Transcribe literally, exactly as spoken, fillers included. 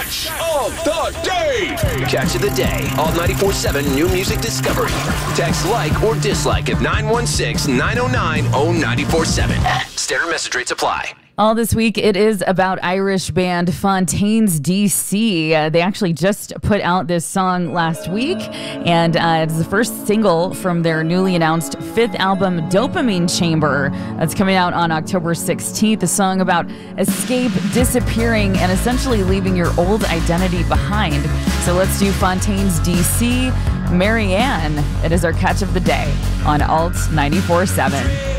Catch of the Day. Catch of the Day. Alt ninety-four point seven New Music Discovery. Text like or dislike at nine one six, nine oh nine, oh nine four seven. Standard message rates apply. All this week, it is about Irish band Fontaines D C. Uh, they actually just put out this song last week, and uh, it's the first single from their newly announced fifth album, Dopamine Chamber. That's coming out on October sixteenth. A song about escape, disappearing, and essentially leaving your old identity behind. So let's do Fontaines D C, Marianne. It is our catch of the day on Alt ninety-four point seven.